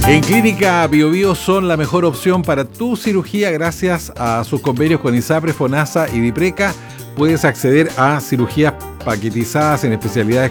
En Clínica Bio Bio son la mejor opción para tu cirugía gracias a sus convenios con ISAPRE, FONASA y DIPRECA. Puedes acceder a cirugías paquetizadas en especialidades